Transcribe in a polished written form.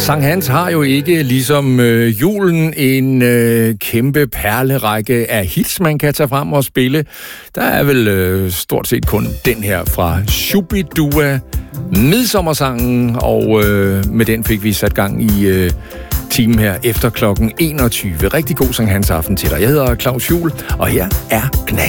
Sankt Hans har jo ikke ligesom julen en kæmpe perlerække af hits, man kan tage frem og spille. Der er vel stort set kun den her fra Shubidua, Midsommersangen, og med den fik vi sat gang i timen her efter klokken 21. Rigtig god Sankt Hans aften til dig. Jeg hedder Claus Juhl, og her er Knas.